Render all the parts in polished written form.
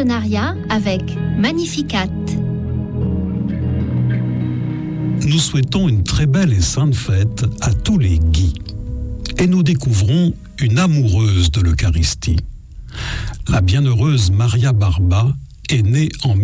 partenariat avec Magnificat. Nous souhaitons une très belle et sainte fête à tous les Guy. Et nous découvrons une amoureuse de l'Eucharistie. La bienheureuse Maria Barba est née en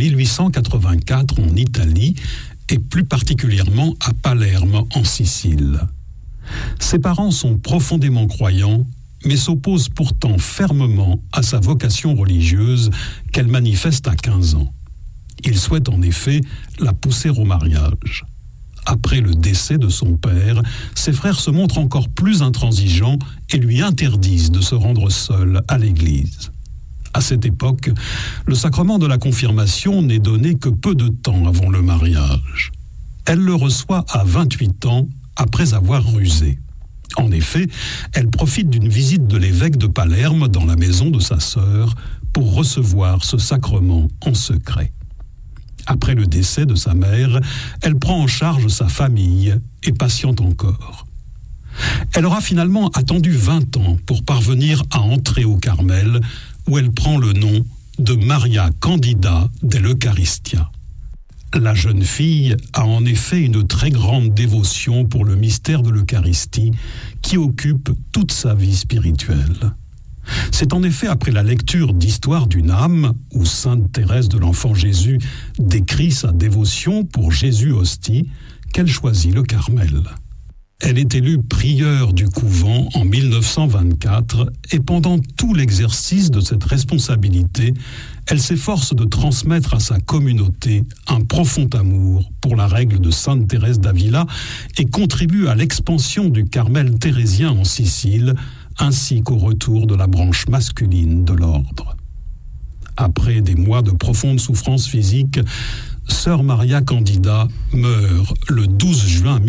1884 en Italie et plus particulièrement à Palerme en Sicile. Ses parents sont profondément croyants, mais s'opposent pourtant fermement à sa vocation religieuse qu'elle manifeste à 15 ans. Ils souhaitent en effet la pousser au mariage. Après le décès de son père, ses frères se montrent encore plus intransigeants et lui interdisent de se rendre seul à l'église. À cette époque, le sacrement de la confirmation n'est donné que peu de temps avant le mariage. Elle le reçoit à 28 ans après avoir rusé. En effet, elle profite d'une visite de l'évêque de Palerme dans la maison de sa sœur pour recevoir ce sacrement en secret. Après le décès de sa mère, elle prend en charge sa famille et patiente encore. Elle aura finalement attendu 20 ans pour parvenir à entrer au Carmel, où elle prend le nom de Maria Candida dell'Eucharistia. La jeune fille a en effet une très grande dévotion pour le mystère de l'Eucharistie qui occupe toute sa vie spirituelle. C'est en effet après la lecture d'Histoire d'une âme, où sainte Thérèse de l'Enfant Jésus décrit sa dévotion pour Jésus hostie, qu'elle choisit le Carmel. Elle est élue prieure du couvent en 1924 et pendant tout l'exercice de cette responsabilité, elle s'efforce de transmettre à sa communauté un profond amour pour la règle de sainte Thérèse d'Avila et contribue à l'expansion du Carmel thérésien en Sicile, ainsi qu'au retour de la branche masculine de l'ordre. Après des mois de profonde souffrance physique, Sœur Maria Candida meurt le 12 juin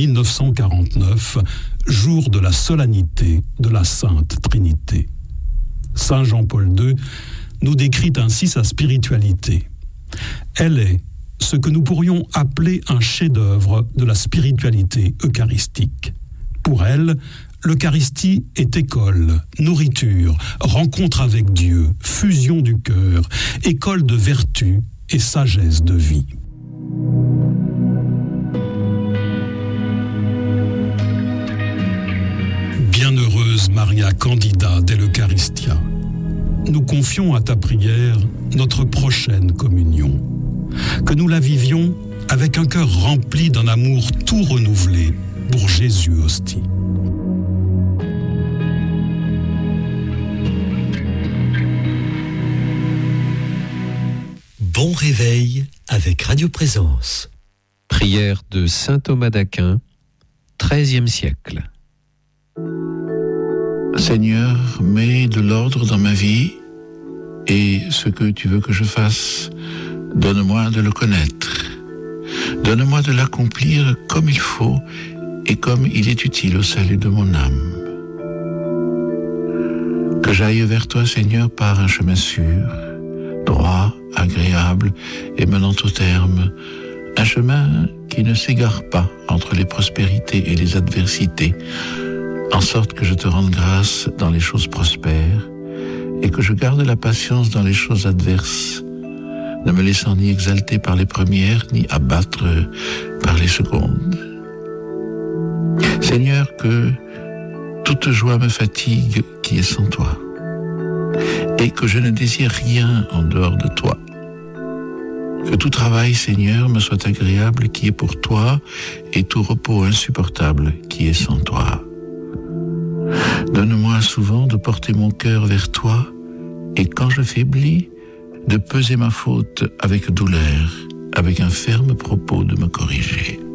1949, jour de la solennité de la Sainte Trinité. Saint Jean-Paul II nous décrit ainsi sa spiritualité. Elle est ce que nous pourrions appeler un chef-d'œuvre de la spiritualité eucharistique. Pour elle, l'Eucharistie est école, nourriture, rencontre avec Dieu, fusion du cœur, école de vertu et sagesse de vie. Bienheureuse Maria Candida dell'Eucharistia, nous confions à ta prière notre prochaine communion. Que nous la vivions avec un cœur rempli d'un amour tout renouvelé pour Jésus hostie. Bon réveil avec Radio Présence. Prière de saint Thomas d'Aquin, XIIIe siècle. Seigneur, mets de l'ordre dans ma vie et ce que tu veux que je fasse, donne-moi de le connaître. Donne-moi de l'accomplir comme il faut et comme il est utile au salut de mon âme. Que j'aille vers toi, Seigneur, par un chemin sûr, droit, agréable et menant au terme, un chemin qui ne s'égare pas entre les prospérités et les adversités, en sorte que je te rende grâce dans les choses prospères et que je garde la patience dans les choses adverses, ne me laissant ni exalter par les premières, ni abattre par les secondes. Seigneur, que toute joie me fatigue qui est sans toi, et que je ne désire rien en dehors de toi. Que tout travail, Seigneur, me soit agréable qui est pour toi, et tout repos insupportable qui est sans toi. Donne-moi souvent de porter mon cœur vers toi, et quand je faiblis, de peser ma faute avec douleur, avec un ferme propos de me corriger.